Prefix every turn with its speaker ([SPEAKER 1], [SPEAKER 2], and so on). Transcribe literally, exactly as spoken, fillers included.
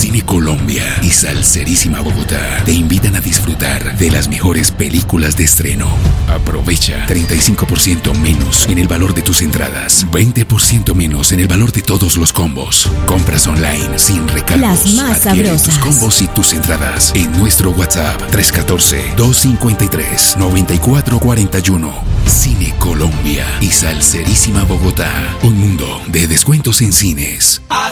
[SPEAKER 1] Cine Colombia y Salserísima Bogotá te invitan a disfrutar de las mejores películas de estreno. Aprovecha treinta y cinco por ciento menos en el valor de tus entradas, veinte por ciento menos en el valor de todos los combos. Compras online sin recargos.
[SPEAKER 2] Las más
[SPEAKER 1] Adquiere
[SPEAKER 2] sabrosas.
[SPEAKER 1] tus combos y tus entradas en nuestro WhatsApp tres uno cuatro, dos cinco tres, nueve cuatro cuatro uno. Cine Colombia y Salserísima Bogotá. Un mundo de descuentos en cines.